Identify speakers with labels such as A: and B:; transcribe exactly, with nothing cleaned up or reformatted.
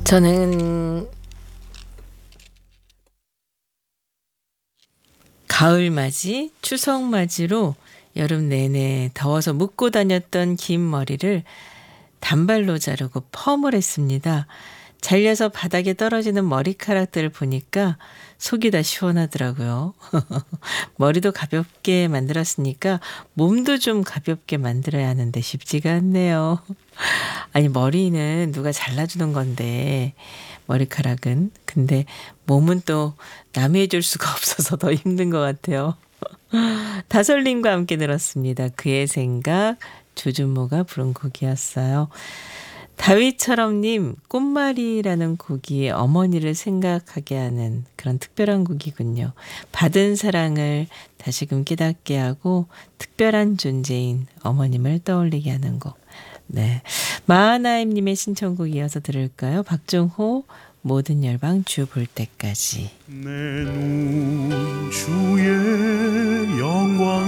A: 저는 가을맞이, 추석맞이로 여름 내내 더워서 묶고 다녔던 긴 머리를 단발로 자르고 펌을 했습니다. 잘려서 바닥에 떨어지는 머리카락들을 보니까 속이 다 시원하더라고요. 머리도 가볍게 만들었으니까 몸도 좀 가볍게 만들어야 하는데 쉽지가 않네요. 아니, 머리는 누가 잘라주는 건데 머리카락은. 근데 몸은 또 남이 해줄 수가 없어서 더 힘든 것 같아요. 다솔님과 함께 들었습니다. 그의 생각, 조준모가 부른 곡이었어요. 다윗처럼님, 꽃말이라는 곡이 어머니를 생각하게 하는 그런 특별한 곡이군요. 받은 사랑을 다시금 깨닫게 하고 특별한 존재인 어머님을 떠올리게 하는 곡. 네, 마하나임님의 신청곡 이어서 들을까요? 박종호, 모든 열방 주 볼 때까지.
B: 내 눈 주